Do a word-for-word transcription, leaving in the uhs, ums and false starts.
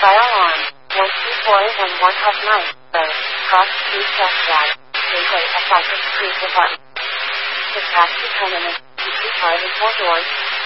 Fire alarm. One two boys and one hot knife. Both. Cross two chest bag. Gateway of Cypress Creek Apartment. The taxi terminus. Two cars and four doors.